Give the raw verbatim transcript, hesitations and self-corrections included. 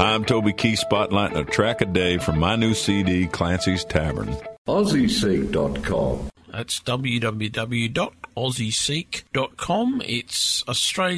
Hi, I'm Toby Keith, spotlighting a track a day from my new C D, Clancy's Tavern. Aussie Seek dot com. That's w w w dot aussie seek dot com. It's Australia.